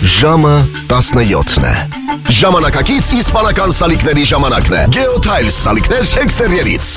Ժամը 17-ն է։ Ժամանակակից իսպանական սալիկների ժամանակն է։ Geotiles սալիկներ էքստերիերից։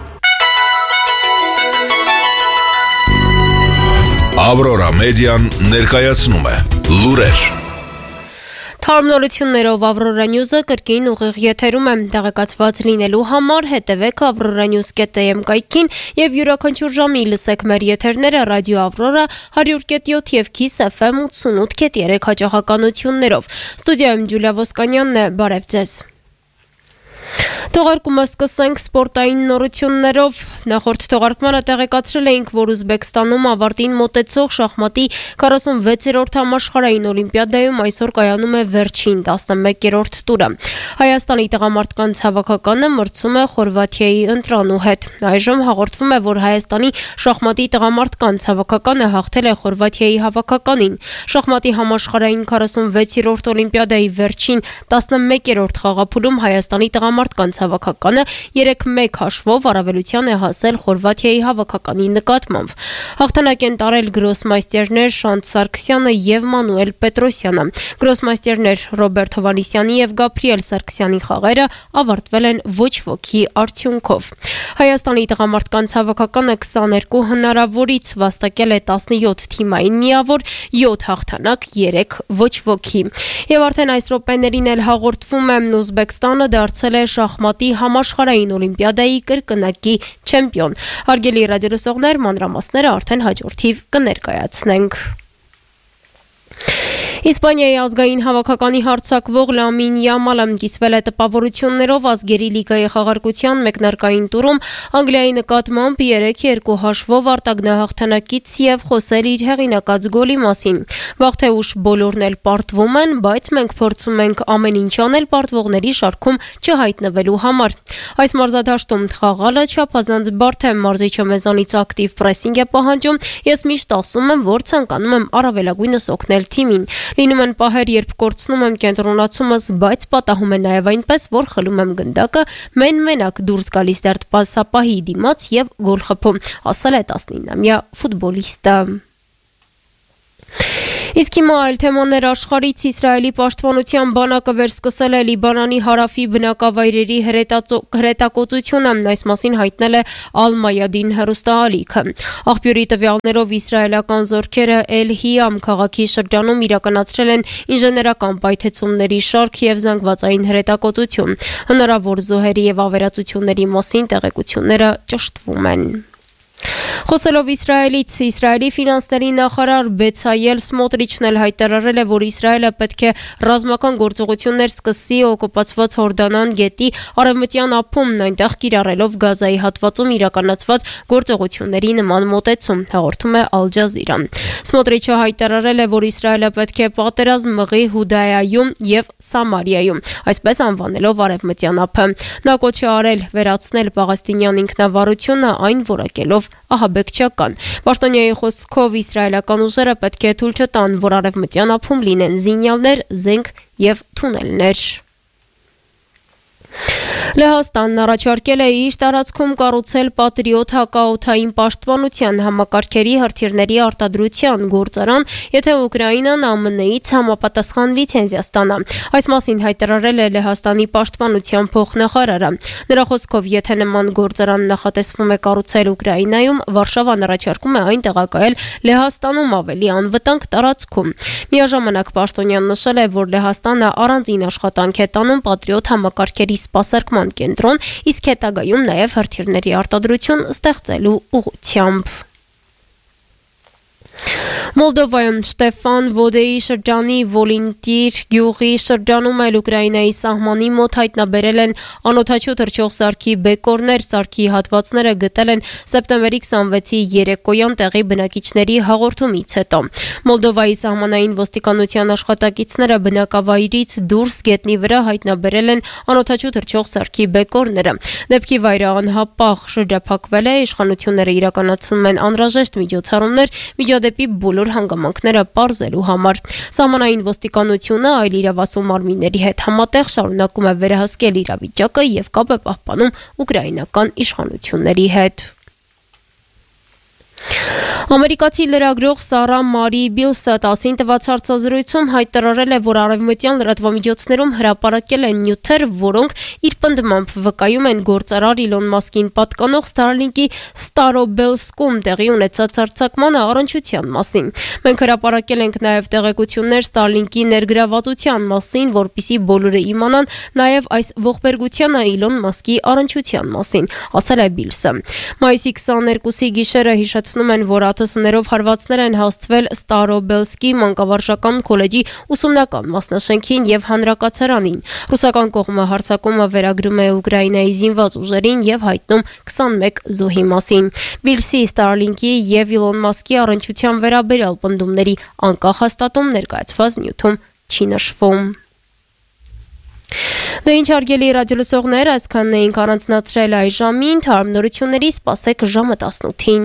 Ավրորա մեդիան ներկայացնում է լուրեր։ Թարմնորություններով Ավրորա Նյուզը կրկին ուղիղ եթերում է, տեղեկացված լինելու համար հետևեք avroranews.am կայքին եւ յուրաքանչյուր ժամի լսեք մեր եթերները ռադիո Ավրորա 100.7 եւ Kiss FM 88.3 հաճախականություններով։ Ստուդիայում Ջուլիա Ոսկանյանն է, բարև ձեզ։ Թողարկումը սկսենք սպորտային նորություններով։ Նախորդ թողարկմանը տեղեկացրել էինք, որ Ուզբեկստանում ավարտին մոտեցող շախմատի 46-րդ համաշխարհային օլիմպիադայում այսօր կայանում է վերջին 11-րդ տուրը։ Հայաստանի տղամարդկանց հավաքականը մրցում է Խորվաթիայի ընտրանու հետ։ Այժմ հաղորդվում է, որ Հայաստանի շախմատի տղամարդկանց հավաքականը հաղթել է Խորվաթիայի հավաքականին։ Շախմատի համաշխարհային 46-րդ օլիմպիադայի վերջին 11-րդ խաղափուլում Հայաստանի տղամարդկանց հավաքականը 3-1 հաշվով առավելության է հասել Խորվաթիայի հավաքականի նկատմամբ։ Հաղթանակ են տարել գրոսմայստերներ Շանթ Սարգսյանը եւ Մանուել Պետրոսյանը։ Գրոսմայստերներ Ռոբերտ Հովանիսյանի եւ Գաբրիել Սարգսյանի խաղերը ավարտվել են ոչ ոքի արդյունքով։ Հայաստանի տղամարդկանց հավաքականը 22 հնարավորից վաստակել է 17 թիմային միավոր, 7 հաղթանակ, 3 ոչ ոքի։ Եվ արդեն այս րոպեներին էլ հաղորդվում է Ուզբեկստանը դարձել է շախմատի համաշխարհային օլիմպիադայի կրկնակի չեմպիոն։ Հարգելի ռադիոլսողներ, մանրամասները արդեն հաջորդիվ կներկայացնենք։ Իսպանիայի ազգային հավաքականի հարձակվող Լամին Յամալը կիսվել է տպավորություններով ազգերի լիգայի խաղարկության մեկնարկային տուրում Անգլիայի նկատմամբ 3-2 հաշվով արտագնահաղթանակից եւ խոսել իր հեղինակած գոլի մասին։ Վաղ թե ուշ բոլորն էլ պարտվում են, բայց մենք փորձում ենք ամեն ինչ անել պարտվողների շարքում չհայտնվելու համար։ Այս մարզադաշտում խաղալը չափազանց բարդ է, մարզիչը մեզանից ակտիվ պրեսինգ է պահանջում։ Ես միշտ ասում եմ, որ ցանկանում եմ առավելագույնս օգնել թիմին։ Լինում են պահեր, երբ կորցնում եմ կենտրոնացումս, բայց պատահում է նաև այնպես, որ խլում եմ գնդակը, մենակ դուրս գալիս դեռ պասապահի դիմաց եւ գոլ խփում, ասել է 19-ամյա ֆուտբոլիստը։ Իսկ հիմա այլ թեմաներ աշխարհից Իսրայելի պաշտպանության բանակը վերսկսել է Լիբանանի հարավի բնակավայրերի հրետակոծությունը, այս մասին հայտնել է Ալ-Մայադին հեռուստաալիքը։ Աղբյուրի տվյալներով իսրայելական զորքերը Էլ-Հիամ քաղաքի շրջանում իրականացրել են ինժեներական պայթեցումների շարք եւ զանգվածային հրետակոծություն։ Հնարավոր զոհերի եւ ավերածությունների մասին տեղեկությունները ճշտվում են։ Խոսելով Իսրայելից, Իսրայելի ֆինանսների նախարար Բեցայել Սմոտրիչն էլ հայտարարել է, որ Իսրայելը պետք է ռազմական գործողություններ սկսի օկուպացված Հորդանան գետի արևմտյան ափում, այնտեղ կիրառելով Գազայի հատվածում իրականացված գործողությունների նման մոտեցում, հաղորդում է Ալ Ջազիրան։ Սմոտրիչը հայտարարել է, որ Իսրայելը պետք է պատերազմ մղի Հուդայայում եւ Սամարիայում, այսպես անվանելով արևմտյան ափը։ Նա կոչ է արել վերացնել պաղեստինյան ինքնավարությունը, այն որակելով ահաբեկչական։ Պաշտոնյայի խոսքով իսրայելական ուժերը պետք է թույլ չտան, որ արևմտյան ափում լինեն զինյալներ, զենք եւ թունելներ։ Լեհաստանն առաջարկել է իր տարածքում կառուցել պատրիոտ հակաօդային պաշտպանության համակարգերի հրթիռների արտադրության գործարան, եթե Ուկրաինան ԱՄՆ-ից համապատասխան լիցենզիա ստանա։ Այս մասին հայտարարել է Լեհաստանի պաշտպանության փոխնախարարը։ Նրա խոսքով, եթե նման գործարան նախատեսվում է կառուցել Ուկրաինայում, Վարշավան առաջարկում է այն տեղակայել Լեհաստանում ավելի անվտանգ տարածքում։ Միաժամանակ պաշտոնյան նշել է, որ Լեհաստանը առանձին աշխատանք է տանում պատրիոտ համակարգերի սպասարկման կենտրոն, իսկ հետագայում նաև հրթիռների արտադրություն ստեղծելու ուղղությամբ։ Մոլդովայում Շտեֆան Վոդեի շրջանի Վոլինտիր գյուղի շրջանում այլ Ուկրաինայի սահմանի մոտ հայտնաբերել են անօդաչու թռչող սարքի բեկորներ, սարքի հատվածները գտել են սեպտեմբերի 26-ի երեկոյան տեղի բնակիչների հաղորդումից հետո։ Մոլդովայի սահմանային ոստիկանության աշխատակիցները բնակավայրից դուրս գետնի վրա հայտնաբերել են անօդաչու թռչող սարքի բեկորները։ Դեպքի վայրը անհապաղ շրջափակվել է, իշխանությունները իրականացնում են անհրաժեշտ միջոցառումներ միջադեպի բոլոր հանգամանքները պարզելու համար։ Սահմանային ոստիկանությունը այլ իրավասու մարմինների հետ համատեղ շարունակում է վերահսկել իրավիճակը եւ կապ է պահպանում ուկրաինական իշխանությունների հետ։ Ամերիկացի լրագրող Սարա Մարի Բիլսը 10-ին տված հարցազրույցում հայտարարել է, որ արևմտյան լրատվամիջոցներում հրապարակել են նյութեր, որոնք իր պնդմամբ վկայում են գործարար Իլոն Մասկին պատկանող Starlink-ի Starobelsk-ում տեղի ունեցած արձակմանը առնչության մասին։ Մենք հրապարակել ենք նաև տեղեկություններ Starlink-ի ներգրավվածության մասին, որպեսզի բոլորը իմանան նաև այս ողբերգությանը Իլոն Մասկի առնչության մասին, ասել է Բիլսը։ Մայիսի 22-ի գիշերը հիշեցնում են, որ ԱԹՍ-ներով հարվածներ են հասցվել Starobelsk-ի մանկավարժական քոլեջի ուսումնական մասնաշենքին եւ հանրակացարանին։ Ռուսական կողմը հարձակումը վերագրում է Ուկրաինայի զինված ուժերին եւ հայտնում 21 զոհի մասին։ Բիլսի Starlink-ի եւ Իլոն Մասկի առնչության վերաբերյալ պնդումների անկախ հաստատում ներկայացված նյութում չի նշվում։ Դե ինչ հարգելի ռադիոլսողներ, այսքանն էինք առանձնացրել այս ժամին, թարմ նորությունների սպասեք ժամը 18-ին։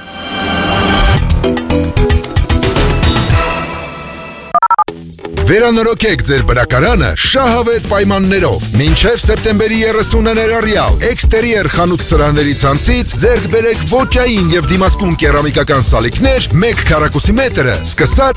Վերանորոգեք ձեր բնակարանը շահավետ պայմաններով։ Մինչև սեպտեմբերի 30-ը ներառյալ էքստերիեր խանութ սրահների ցանցից ձեռք բերեք ոճային եւ դիմացկուն կերամիկական սալիկներ 1 քառակուսի մետրը սկսած